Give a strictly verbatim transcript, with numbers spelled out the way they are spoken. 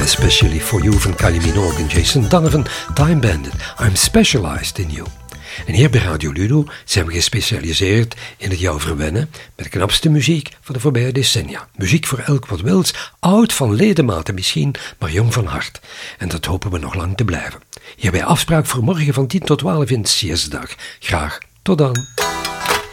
Especially For You van Kylie Minogue en Jason Donovan, Time Bandit, I'm Specialized in You. En hier bij Radio Ludo zijn we gespecialiseerd in het jou verwennen met de knapste muziek van de voorbije decennia. Muziek voor elk wat wils, oud van ledematen misschien, maar jong van hart. En dat hopen we nog lang te blijven. Hierbij afspraak voor morgen van tien tot twaalf in Siesdag. Graag tot dan.